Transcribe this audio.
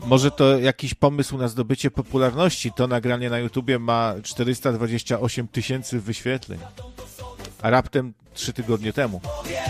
Może to jakiś pomysł na zdobycie popularności. To nagranie na YouTubie ma 428 000 wyświetleń. A raptem 3 tygodnie temu.